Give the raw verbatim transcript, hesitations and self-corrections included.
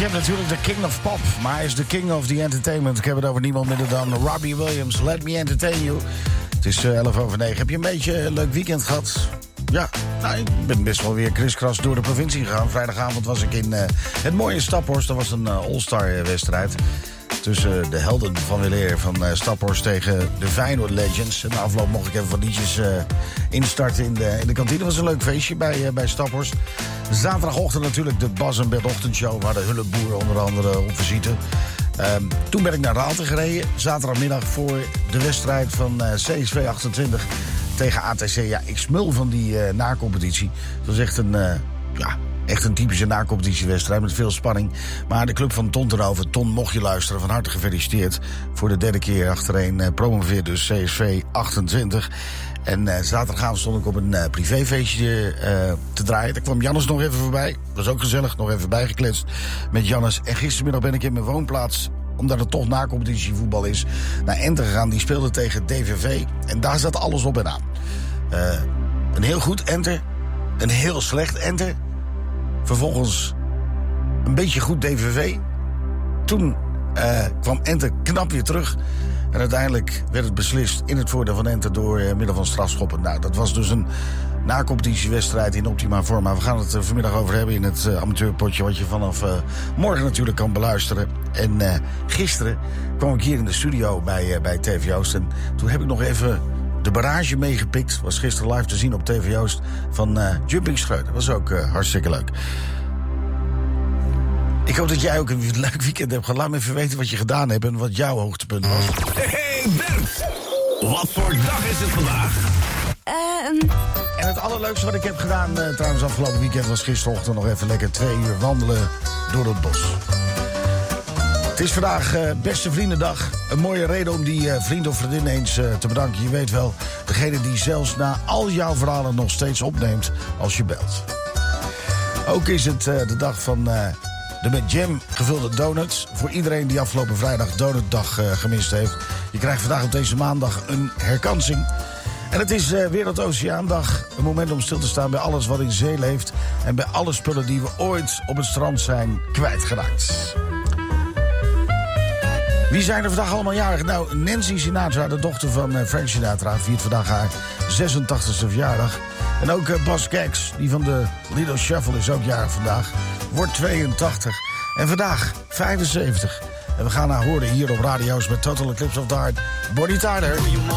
je hebt natuurlijk de King of Pop, maar hij is de King of the Entertainment. Ik heb het over niemand minder dan Robbie Williams. Let me entertain you. Het is uh, elf over negen. Heb je een beetje een leuk weekend gehad? Ja, nou, ik ben best wel weer kriskras door de provincie gegaan. Vrijdagavond was ik in uh, het mooie Staphorst. Dat was een uh, all-star wedstrijd tussen de helden van weleer van uh, Staphorst tegen de Feyenoord Legends. En na afloop mocht ik even wat liedjes uh, instarten in de, in de kantine. Dat was een leuk feestje bij, uh, bij Staphorst. Zaterdagochtend natuurlijk de Bas en Bert ochtendshow, waar de Hulleboer onder andere op visite. Um, toen ben ik naar Raalte gereden. Zaterdagmiddag voor de wedstrijd van uh, C S V achtentwintig tegen A T C. Ja, ik smul van die uh, nacompetitie. Het was echt een... Uh, ja, Echt een typische nacompetitiewedstrijd met veel spanning. Maar de club van Ton erover. Ton, mocht je luisteren, van harte gefeliciteerd. Voor de derde keer achtereen uh, promoveert dus C S V achtentwintig. En uh, zaterdagavond stond ik op een uh, privéfeestje uh, te draaien. Daar kwam Jannes nog even voorbij. Dat was ook gezellig, nog even bijgekletst met Jannes. En gistermiddag ben ik in mijn woonplaats, omdat het toch nacompetitievoetbal is, naar Ente gegaan. Die speelde tegen D V V. En daar zat alles op en aan. Uh, een heel goed Ente. Een heel slecht Ente. Vervolgens een beetje goed D V V. Toen uh, kwam Ente knap weer terug. En uiteindelijk werd het beslist in het voordeel van Ente door uh, middel van strafschoppen. Nou, dat was dus een nacompetitiewedstrijd in optima forma. We gaan het uh, vanmiddag over hebben in het uh, amateurpotje, wat je vanaf uh, morgen natuurlijk kan beluisteren. En uh, gisteren kwam ik hier in de studio bij, uh, bij T V Oost. En toen heb ik nog even de barrage meegepikt. Was gisteren live te zien op T V Oost van uh, Jumping Schreuder. Dat was ook uh, hartstikke leuk. Ik hoop dat jij ook een leuk weekend hebt gehad. Laat me even weten wat je gedaan hebt en wat jouw hoogtepunt was. Hey Bert, wat voor dag is het vandaag? Um... En het allerleukste wat ik heb gedaan uh, trouwens afgelopen weekend was gisterochtend nog even lekker twee uur wandelen door het bos. Het is vandaag uh, beste vriendendag. Een mooie reden om die uh, vriend of vriendin eens uh, te bedanken. Je weet wel, degene die zelfs na al jouw verhalen nog steeds opneemt als je belt. Ook is het uh, de dag van uh, de met jam gevulde donuts. Voor iedereen die afgelopen vrijdag Donutdag uh, gemist heeft. Je krijgt vandaag op deze maandag een herkansing. En het is uh, Wereldoceaandag. Een moment om stil te staan bij alles wat in zee leeft. En bij alle spullen die we ooit op het strand zijn kwijtgeraakt. Wie zijn er vandaag allemaal jarig? Nou, Nancy Sinatra, de dochter van uh, Frank Sinatra, viert vandaag haar zesentachtigste verjaardag. En ook uh, Bas Gags, die van de Lido Shuffle, is ook jarig vandaag. Wordt tweeëntachtig. En vandaag vijfenzeventig. En we gaan haar horen hier op radio's met Total Eclipse of the Heart. Bonnie Tyler.